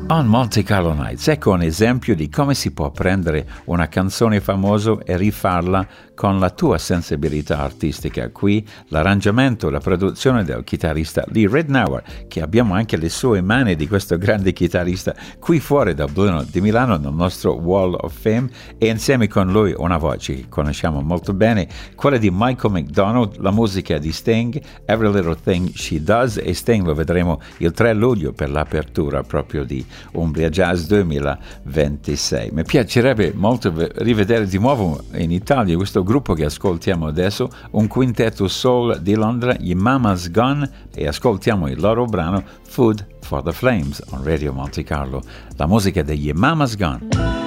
On Monte Carlo Nights, ecco un esempio di come si può prendere una canzone famosa e rifarla con la tua sensibilità artistica. Qui l'arrangiamento, la produzione del chitarrista Lee Ritenour, che abbiamo anche le sue mani di questo grande chitarrista qui fuori dal Duomo di Milano nel nostro Wall of Fame, e insieme con lui una voce che conosciamo molto bene, quella di Michael McDonald, la musica di Sting, Every Little Thing She Does, e Sting lo vedremo il 3 luglio per l'apertura proprio di Umbria Jazz 2026. Mi piacerebbe molto rivedere di nuovo in Italia questo gruppo che ascoltiamo adesso, un quintetto soul di Londra, gli Mama's Gone, e ascoltiamo il loro brano Food for the Flames on Radio Monte Carlo, la musica degli Mama's Gone.